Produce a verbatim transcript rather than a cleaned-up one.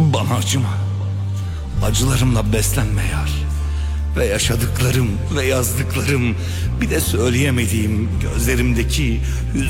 Bana acıma, acılarımla beslenme yar. Ve yaşadıklarım ve yazdıklarım, bir de söyleyemediğim gözlerimdeki